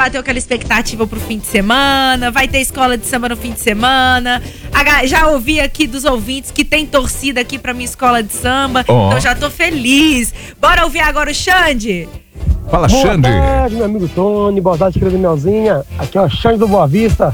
bateu aquela expectativa pro fim de semana, vai ter escola de samba no fim de semana. Já ouvi aqui dos ouvintes que tem torcida aqui pra minha escola de samba, então já tô feliz. Bora ouvir agora o Xande? Fala, Xande. Boa tarde, meu amigo Tony, boa tarde, querida Melzinha. Aqui é o Xande do Boa Vista.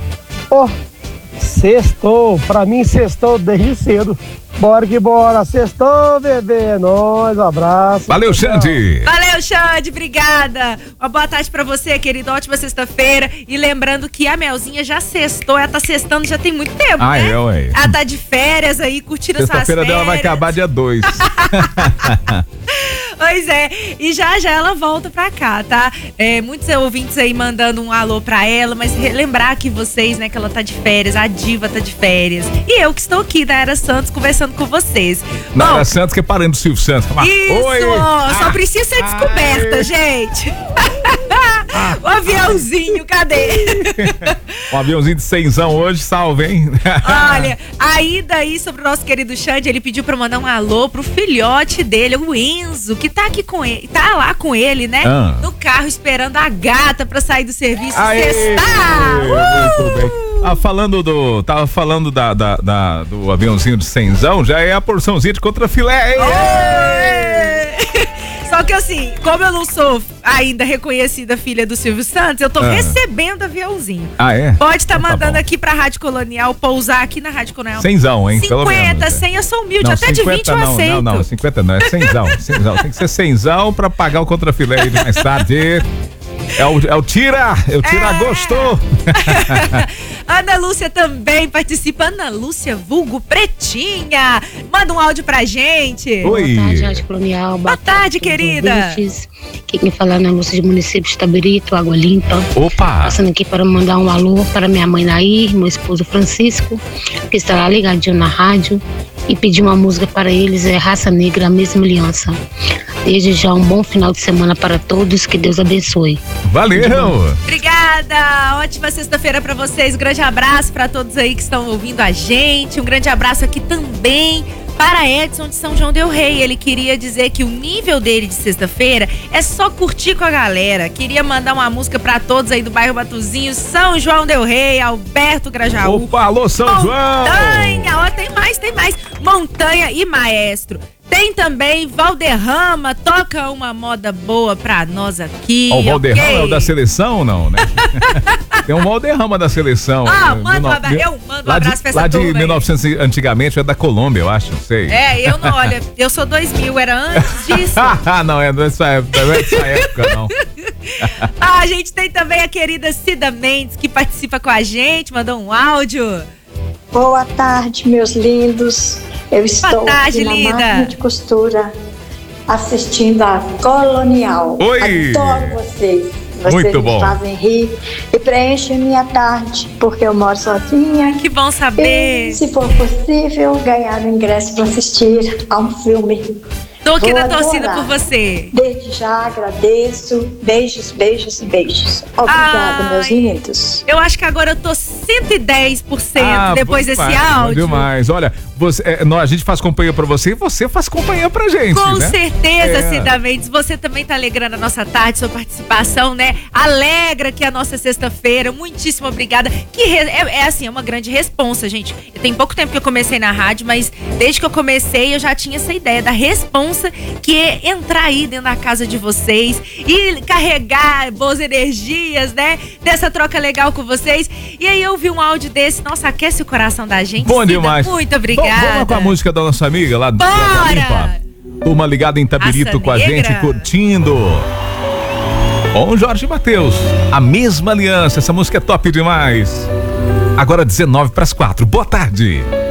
Sextou, pra mim sextou desde cedo. Bora que bora, sextou, bebê, nós, um abraço. Valeu, Xande. Valeu, Xande, obrigada. Uma boa tarde pra você, querido, ótima sexta-feira. E lembrando que a Melzinha já sextou, ela tá sextando já tem muito tempo, né? Ela tá de férias aí, curtindo suas férias. Sexta-feira dela vai acabar dia 2. Pois é, e já ela volta pra cá, tá? Muitos ouvintes aí mandando um alô pra ela, mas lembrar que vocês, né, que ela tá de férias, a diva tá de férias. E eu que estou aqui da Era Santos conversando com vocês. Nara Santos, que é parente do Silvio Santos. Isso, oi. Só precisa ser descoberta, gente. O aviãozinho, cadê? Um aviãozinho de 100zão hoje, salve, hein? Olha, aí sobre o nosso querido Xande, ele pediu pra mandar um alô pro filhote dele, o Enzo, que tá aqui com ele, tá lá com ele, né? No carro esperando a gata pra sair do serviço sextar. Muito bem. Tava falando do aviãozinho de 100zão, já é a porçãozinha de contrafilé, hein? Só que assim, como eu não sou ainda reconhecida filha do Silvio Santos, eu tô recebendo aviãozinho. Pode estar mandando aqui pra Rádio Colonial, pousar aqui na Rádio Colonial. 100zão, hein? 50, 100, eu sou humilde, não, até 50, de 20 eu aceito. Não, 50 não, é 100zão. Tem que ser 100zão pra pagar o contrafilé aí mais tarde. É o tira gostou. Ana Lúcia também participa. Ana Lúcia, vulgo Pretinha. Manda um áudio pra gente. Oi. Boa tarde, Rádio Colonial. Boa tarde, querida. Quem me fala é Ana Lúcia de município de Tabirito, Água Limpa. Opa. Passando aqui para mandar um alô para minha mãe Nair, meu esposo Francisco, que estará ligadinho na rádio, e pedir uma música para eles, Raça Negra, a mesma aliança. Desde já um bom final de semana para todos, que Deus abençoe. Valeu! Obrigada! Ótima sexta-feira para vocês, um grande abraço para todos aí que estão ouvindo a gente, um grande abraço aqui também para Edson de São João del Rei. Ele queria dizer que o nível dele de sexta-feira é só curtir com a galera. Queria mandar uma música para todos aí do bairro Batuzinho, São João del Rei, Alberto Grajaú. Opa, alô São João! Montanha, tem mais. Montanha e Maestro. Tem também Valderrama, toca uma moda boa pra nós aqui. O Valderrama é o da seleção ou não, né? Tem um Valderrama da seleção. Eu mando um abraço pra essa lá de turma 1900, antigamente, é da Colômbia, eu acho, não sei. Eu não, olha, eu sou 2000, era antes disso. Não é dessa época, não. A gente tem também a querida Cida Mendes, que participa com a gente, mandou um áudio. Boa tarde, meus lindos. Eu estou aqui na máquina de costura assistindo a Colonial. Oi! Adoro vocês. Muito bom. Me fazem rir e preenchem minha tarde, porque eu moro sozinha. Que bom saber. E, se for possível, ganhar o ingresso para assistir a um filme. Tô aqui na torcida por você. Desde já agradeço. Beijos, beijos e beijos. Obrigada, meus lindos. Eu acho que agora eu tô 110% depois desse áudio. Demais. Olha, a gente faz companhia pra você e você faz companhia pra gente. Com certeza, Cida Mendes. Você também tá alegrando a nossa tarde, sua participação, né? Alegra que a nossa sexta-feira. Muitíssimo obrigada. Que é uma grande responsa, gente. Tem pouco tempo que eu comecei na rádio, mas desde que eu comecei eu já tinha essa ideia da responsa, que é entrar aí dentro da casa de vocês e carregar boas energias, né? Dessa troca legal com vocês. E aí eu vi um áudio desse, nossa, aquece o coração da gente. Bom demais. Muito obrigada. Vamos com a música da nossa amiga lá do Água Limpa. Turma ligada em Tabirito com a gente, curtindo. Bom, Jorge Mateus, a mesma aliança. Essa música é top demais. Agora 19 para as 4. Boa tarde.